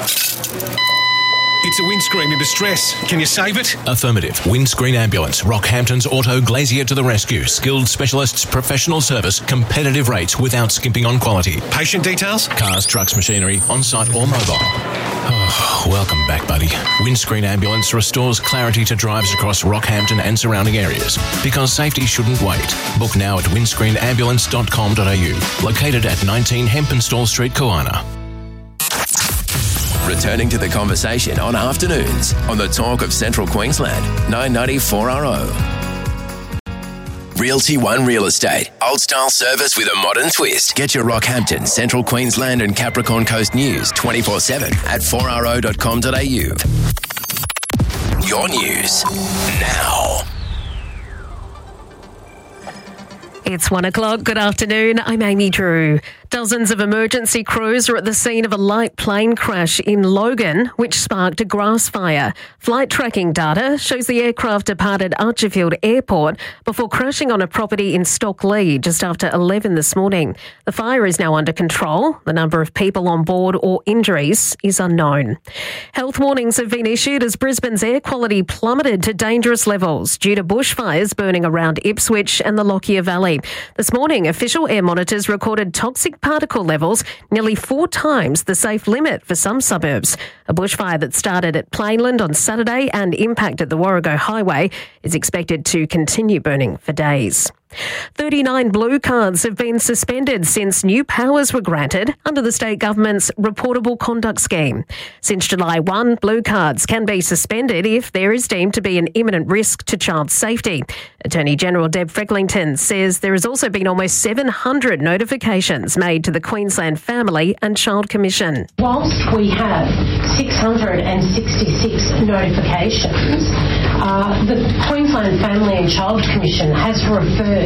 It's a windscreen in distress. Can you save it? Affirmative. Windscreen Ambulance. Rockhampton's Auto Glazier to the rescue. Skilled specialists, professional service, competitive rates without skimping on quality. Patient details? Cars, trucks, machinery, on-site or mobile. Oh, welcome back, buddy. Windscreen Ambulance restores clarity to drives across Rockhampton and surrounding areas. Because safety shouldn't wait. Book now at windscreen ambulance dot com dot a u. Located at nineteen Hempenstall Street, Koana. Returning to the conversation on afternoons on the Talk of Central Queensland, nine ninety four R O. Realty One Real Estate. Old style service with a modern twist. Get your Rockhampton, Central Queensland and Capricorn Coast news twenty-four seven at four r o dot com dot a u. Your news now. It's one o'clock. Good afternoon. I'm Amy Drew. Dozens of emergency crews are at the scene of a light plane crash in Logan, which sparked a grass fire. Flight tracking data shows the aircraft departed Archerfield Airport before crashing on a property in Stockley just after eleven this morning. The fire is now under control. The number of people on board or injuries is unknown. Health warnings have been issued as Brisbane's air quality plummeted to dangerous levels due to bushfires burning around Ipswich and the Lockyer Valley. This morning, official air monitors recorded toxic particle levels nearly four times the safe limit for some suburbs. A bushfire that started at Plainland on Saturday and impacted the Warrego Highway is expected to continue burning for days. thirty-nine blue cards have been suspended since new powers were granted under the state government's reportable conduct scheme. Since July first, blue cards can be suspended if there is deemed to be an imminent risk to child safety. Attorney General Deb Frecklington says there has also been almost seven hundred notifications made to the Queensland Family and Child Commission. Whilst we have six hundred sixty-six notifications, uh, the Queensland Family and Child Commission has referred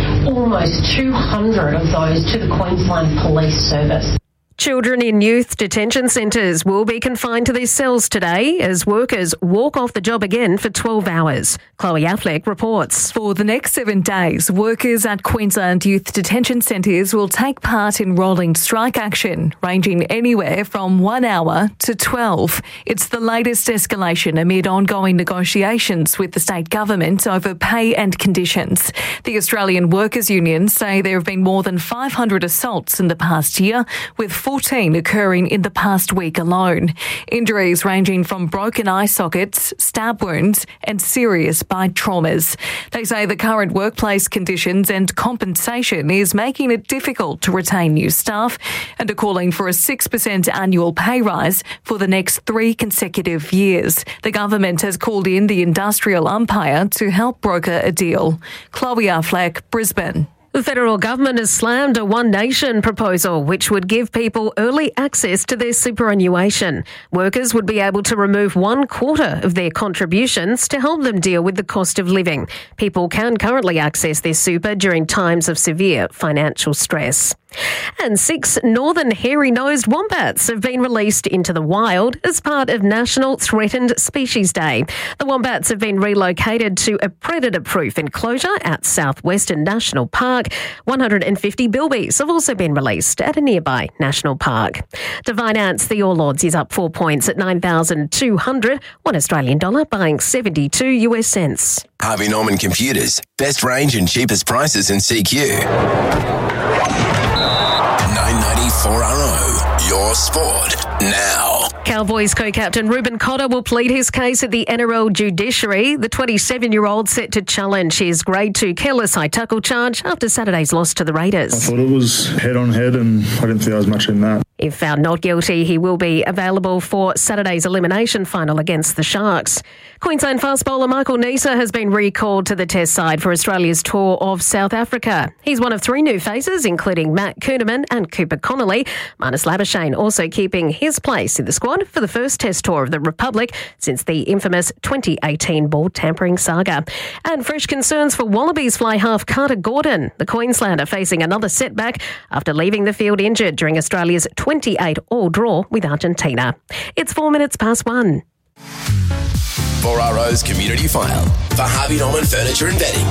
almost two hundred of those to the Queensland Police Service. Children in youth detention centres will be confined to their cells today as workers walk off the job again for twelve hours. Chloe Affleck reports. For the next seven days, workers at Queensland youth detention centres will take part in rolling strike action, ranging anywhere from one hour to twelve. It's the latest escalation amid ongoing negotiations with the state government over pay and conditions. The Australian Workers Union say there have been more than five hundred assaults in the past year, with fourteen occurring in the past week alone. Injuries ranging from broken eye sockets, stab wounds and serious bite traumas. They say the current workplace conditions and compensation is making it difficult to retain new staff and are calling for a six percent annual pay rise for the next three consecutive years. The government has called in the industrial umpire to help broker a deal. Chloe Affleck, Brisbane. The federal government has slammed a One Nation proposal which would give people early access to their superannuation. Workers would be able to remove one quarter of their contributions to help them deal with the cost of living. People can currently access their super during times of severe financial stress. And six northern hairy-nosed wombats have been released into the wild as part of National Threatened Species Day. The wombats have been relocated to a predator-proof enclosure at Southwestern National Park. one hundred fifty bilbies have also been released at a nearby national park. Divine Ants, the All Ords, is up four points at nine thousand two hundred. One Australian dollar buying seventy-two U S cents. Harvey Norman Computers. Best range and cheapest prices in C Q. nine ninety-four R O, your sport now. Cowboys co-captain Ruben Cotter will plead his case at the N R L judiciary. The twenty-seven-year-old set to challenge his grade two careless high tackle charge after Saturday's loss to the Raiders. I thought it was head-on-head and I didn't think there was much in that. If found not guilty, he will be available for Saturday's elimination final against the Sharks. Queensland fast bowler Michael Neser has been recalled to the Test side for Australia's tour of South Africa. He's one of three new faces, including Matt Kuhneman and Cooper Connolly. Marnus Labuschagne also keeping his place in the squad for the first Test tour of the Republic since the infamous twenty eighteen ball tampering saga. And fresh concerns for Wallabies fly half Carter Gordon. The Queenslander facing another setback after leaving the field injured during Australia's twenty-eight all draw with Argentina. It's four minutes past one. four R O's Community File for Harvey Norman Furniture and Bedding.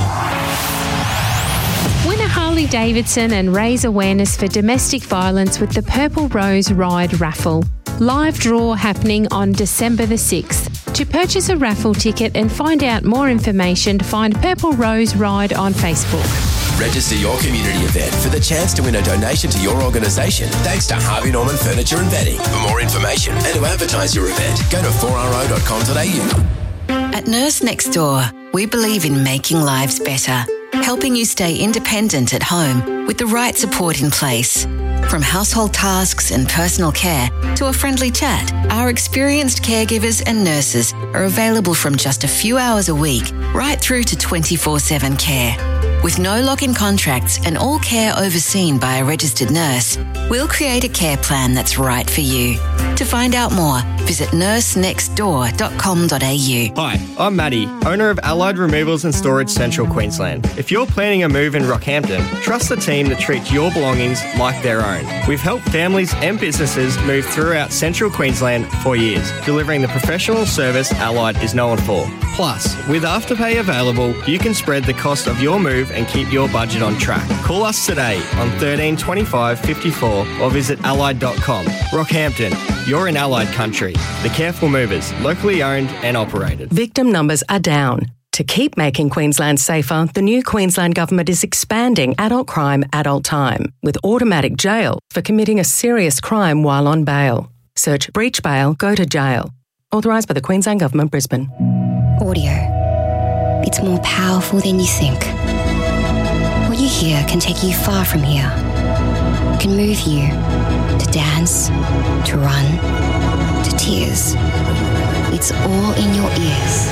Win a Harley Davidson and raise awareness for domestic violence with the Purple Rose Ride raffle. Live draw happening on December the sixth. To purchase a raffle ticket and find out more information, find Purple Rose Ride on Facebook. Register your community event for the chance to win a donation to your organisation thanks to Harvey Norman Furniture and Bedding. For more information and to advertise your event, go to four r o dot com dot a u. At Nurse Next Door, we believe in making lives better, helping you stay independent at home with the right support in place. From household tasks and personal care to a friendly chat, our experienced caregivers and nurses are available from just a few hours a week right through to twenty-four seven care. With no lock-in contracts and all care overseen by a registered nurse, we'll create a care plan that's right for you. To find out more, visit nurse next door dot com dot a u. Hi, I'm Matty, owner of Allied Removals and Storage Central Queensland. If you're planning a move in Rockhampton, trust the team that treats your belongings like their own. We've helped families and businesses move throughout Central Queensland for years, delivering the professional service Allied is known for. Plus, with Afterpay available, you can spread the cost of your move and keep your budget on track. Call us today on thirteen twenty-five fifty-four or visit allied dot com. Rockhampton, you're in Allied country. The Careful Movers, locally owned and operated. Victim numbers are down. To keep making Queensland safer, the new Queensland Government is expanding adult crime, adult time, with automatic jail for committing a serious crime while on bail. Search breach bail, go to jail. Authorised by the Queensland Government, Brisbane. Audio. It's more powerful than you think. What you hear can take you far from here. Can move you to dance, to run, to tears. It's all in your ears.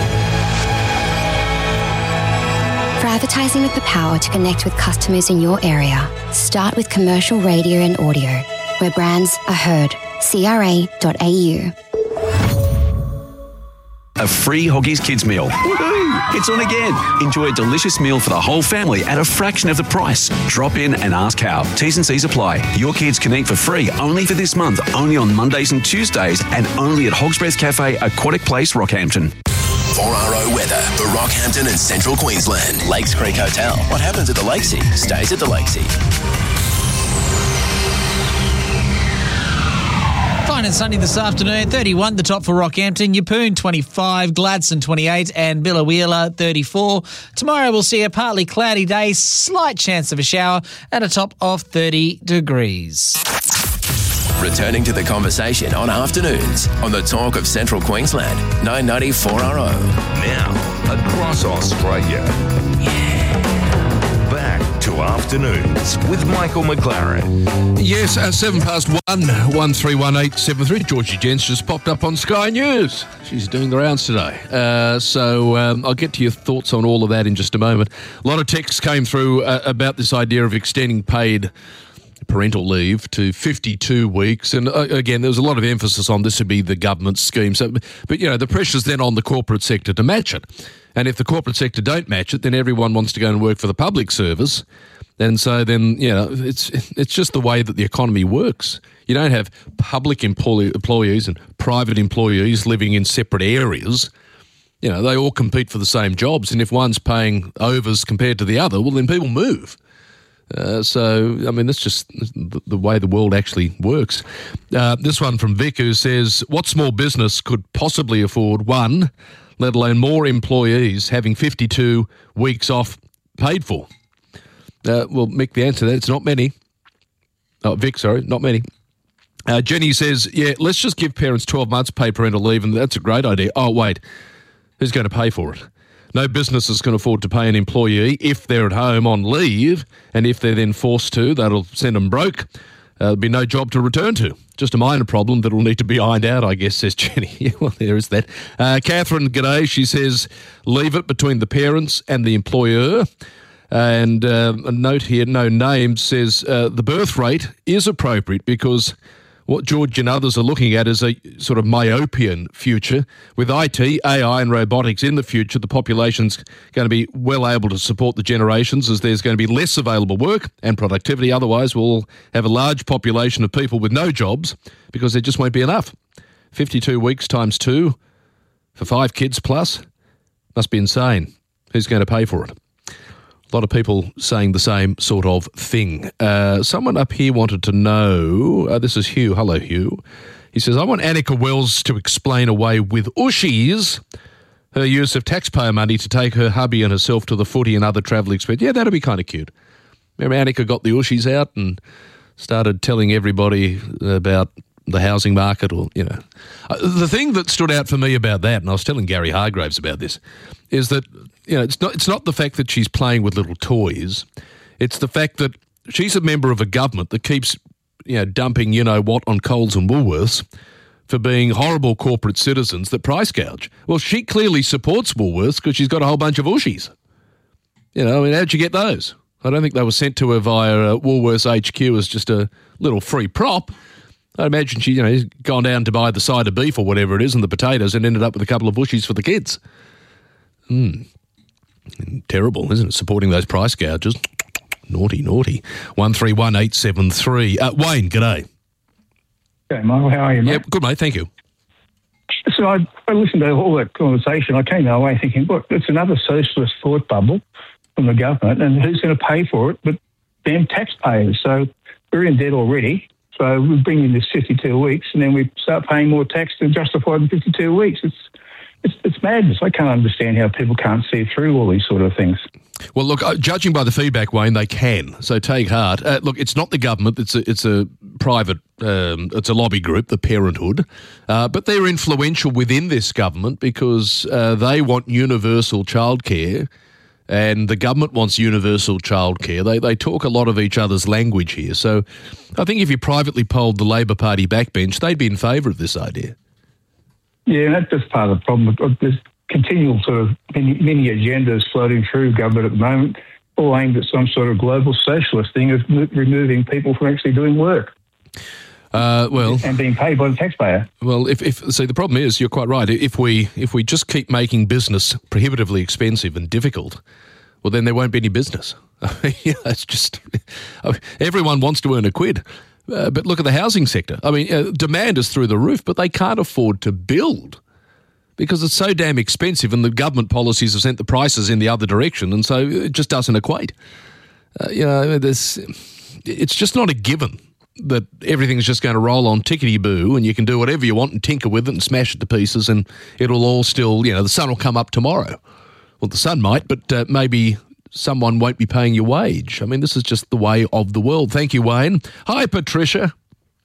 For advertising with the power to connect with customers in your area, start with commercial radio and audio, where brands are heard. c r a dot a u. A free Hoggies Kids meal. Woohoo! It's on again. Enjoy a delicious meal for the whole family at a fraction of the price. Drop in and ask how. T's and C's apply. Your kids can eat for free only for this month, only on Mondays and Tuesdays, and only at Hog's Breath Cafe, Aquatic Place, Rockhampton. four R O weather for Rockhampton and Central Queensland. Lakes Creek Hotel. What happens at the Lakesea stays at the Lakesea. Fine and sunny this afternoon. thirty-one the top for Rockhampton. Yeppoon twenty-five, Gladstone twenty-eight and Biloela thirty-four. Tomorrow we'll see a partly cloudy day, slight chance of a shower and a top of thirty degrees. Returning to the conversation on afternoons on the Talk of Central Queensland, nine ninety four R O. Now, across Australia. Back to afternoons with Michael McLaren. Yes, uh, seven past one, one three one eight seven three. Georgie Jens just popped up on Sky News. She's doing the rounds today. Uh, so um, I'll get to your thoughts on all of that in just a moment. A lot of texts came through uh, about this idea of extending paid parental leave to fifty-two weeks. And uh, again, there was a lot of emphasis on this would be the government scheme. So, but, you know, the pressure's then on the corporate sector to match it. And if the corporate sector don't match it, then everyone wants to go and work for the public service. And so then, you know, it's it's just the way that the economy works. You don't have public employee, employees and private employees living in separate areas. You know, they all compete for the same jobs. And if one's paying overs compared to the other, well, then people move. Uh, so, I mean, that's just the, the way the world actually works. Uh, this one from Vic, who says, what small business could possibly afford one, let alone more employees having fifty-two weeks off paid for? Uh, well, Mick, the answer to that, it's not many. Oh, Vic, sorry, not many. Uh, Jenny says, yeah, let's just give parents twelve months paid parental leave, and that's a great idea. Oh, wait, who's going to pay for it? No business is going to afford to pay an employee if they're at home on leave, and if they're then forced to, that'll send them broke. Uh, there'll be no job to return to. Just a minor problem that will need to be ironed out, I guess, says Jenny. Yeah, well, there is that. Uh, Catherine, g'day. She says, leave it between the parents and the employer. And uh, a note here, no names, says uh, the birth rate is appropriate because what George and others are looking at is a sort of myopian future. With I T, A I and robotics in the future, the population's going to be well able to support the generations as there's going to be less available work and productivity. Otherwise, we'll have a large population of people with no jobs because there just won't be enough. fifty-two weeks times two for five kids plus must be insane. Who's going to pay for it? A lot of people saying the same sort of thing. Uh, someone up here wanted to know, uh, this is Hugh. Hello, Hugh. He says, I want Annika Wells to explain away with ushies her use of taxpayer money to take her hubby and herself to the footy and other travel expenses. Yeah, that'd be kind of cute. Remember Annika got the ushies out and started telling everybody about the housing market or, you know. Uh, the thing that stood out for me about that, and I was telling Gary Hargraves about this, is that, you know, it's not, it's not the fact that she's playing with little toys. It's the fact that she's a member of a government that keeps, you know, dumping you-know-what on Coles and Woolworths for being horrible corporate citizens that price gouge. Well, she clearly supports Woolworths because she's got a whole bunch of ushies. You know, I mean, how'd you get those? I don't think they were sent to her via uh, Woolworths H Q as just a little free prop. I imagine she, you know, gone down to buy the side of beef or whatever it is and the potatoes and ended up with a couple of ushies for the kids. Hmm. Terrible, isn't it? Supporting those price gouges. Naughty, naughty. one three one eight seven three. Uh, Wayne, g'day. Hey, Michael, how are you, mate? Yeah, good, mate, thank you. So I, I listened to all that conversation. I came away thinking, look, it's another socialist thought bubble from the government, and who's going to pay for it but damn taxpayers? So we're in debt already. So we bring in this fifty-two weeks, and then we start paying more tax to justify the fifty-two weeks. It's it's it's madness. I can't understand how people can't see through all these sort of things. Well, look, uh, judging by the feedback, Wayne, they can. So take heart. Uh, look, it's not the government. It's a, it's a private, um, it's a lobby group, the Parenthood. Uh, but they're influential within this government because uh, they want universal childcare and the government wants universal childcare. They, they talk a lot of each other's language here. So I think if you privately polled the Labor Party backbench, they'd be in favour of this idea. Yeah, that's just part of the problem. There's continual sort of many, many agendas floating through government at the moment, all aimed at some sort of global socialist thing of mo- removing people from actually doing work. Uh, well, and being paid by the taxpayer. Well, if, if see, the problem is, you're quite right. If we if we just keep making business prohibitively expensive and difficult, well, then there won't be any business. yeah, it's just everyone wants to earn a quid. Uh, but look at the housing sector. I mean, uh, demand is through the roof, but they can't afford to build because it's so damn expensive, and the government policies have sent the prices in the other direction, and so it just doesn't equate. Uh, you know, there's, it's just not a given that everything's just going to roll on tickety-boo and you can do whatever you want and tinker with it and smash it to pieces and it'll all still, you know, the sun will come up tomorrow. Well, the sun might, but uh, maybe someone won't be paying your wage. I mean, this is just the way of the world. Thank you, Wayne. Hi, Patricia.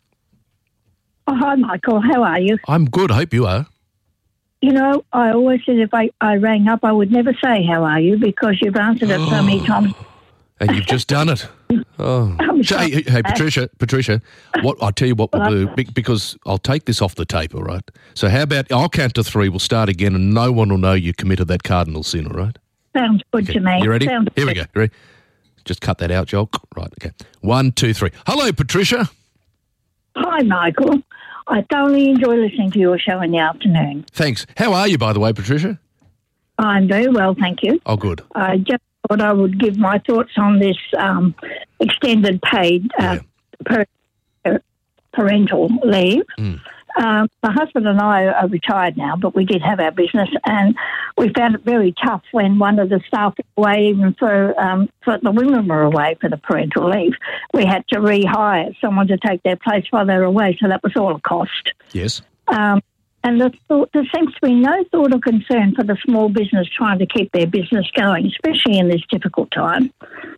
Oh, hi, Michael. How are you? I'm good. I hope you are. You know, I always said if I, I rang up, I would never say how are you because you've answered it so many times. And you've just done it. Oh, hey, hey, hey, Patricia, Patricia, what I'll tell you what we'll do, because I'll take this off the tape, all right? So how about, I'll count to three, we'll start again, and no one will know you committed that cardinal sin, all right? Sounds good okay. to me. You ready? Sounds Here we go. You ready? Just cut that out, Joel. Right, okay. One, two, three. Hello, Patricia. Hi, Michael. I thoroughly enjoy listening to your show in the afternoon. Thanks. How are you, by the way, Patricia? I'm very well, thank you. Oh, good. I just thought I would give my thoughts on this um, extended paid uh, yeah. per, parental leave. Mm. Um, my husband and I are retired now, but we did have our business, and we found it very tough when one of the staff was away, even for, um, for the women were away for the parental leave. We had to rehire someone to take their place while they were away, so that was all a cost. Yes. Um, and the thought, there seems to be no thought or concern for the small business trying to keep their business going, especially in this difficult time.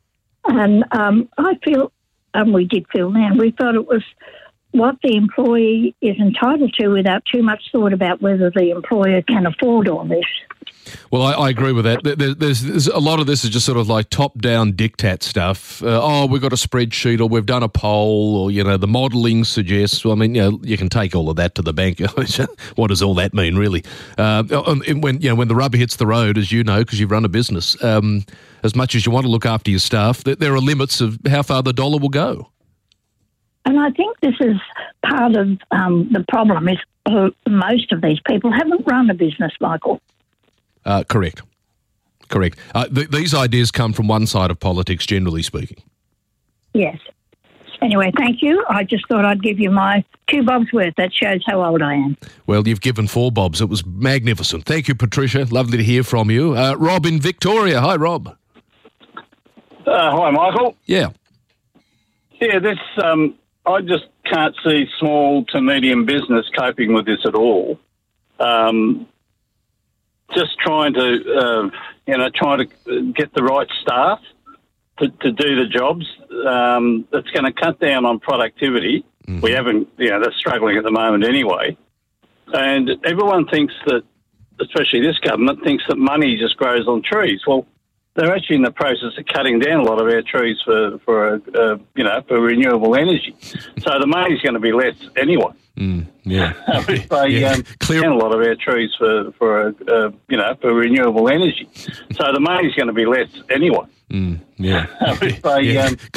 And um, I feel, and we did feel then, we felt it was what the employee is entitled to without too much thought about whether the employer can afford all this. Well, I, I agree with that. There, there's, there's a lot of this is just sort of like top-down diktat stuff. Uh, oh, we've got a spreadsheet, or we've done a poll, or, you know, the modelling suggests. Well, I mean, you know, you can take all of that to the bank. What does all that mean, really? Uh, when you know when the rubber hits the road, as you know, because you've run a business, um, as much as you want to look after your staff, there are limits of how far the dollar will go. And I think this is part of um, the problem is uh, most of these people haven't run a business, Michael. Uh, correct. Correct. Uh, th- these ideas come from one side of politics, generally speaking. Yes. Anyway, thank you. I just thought I'd give you my two bobs worth. That shows how old I am. Well, you've given four bobs. It was magnificent. Thank you, Patricia. Lovely to hear from you. Uh, Rob in Victoria. Hi, Rob. Uh, hi, Michael. Yeah. Yeah, this... Um, I just can't see small to medium business coping with this at all. Um, just trying to, uh, you know, trying to get the right staff to, to do the jobs. Um, it's going to cut down on productivity. Mm-hmm. We haven't, you know, they're struggling at the moment anyway. And everyone thinks that, especially this government, thinks that money just grows on trees. Well, they're actually in the process of cutting down a lot of our trees for, for uh, you know, for renewable energy. So the money's going to be less anyway. Mm, yeah. if they yeah. um, Clear- down a lot of our trees for, for uh, you know, for renewable energy. So the money's going to be less anyway. Mm, yeah. if they yeah. um,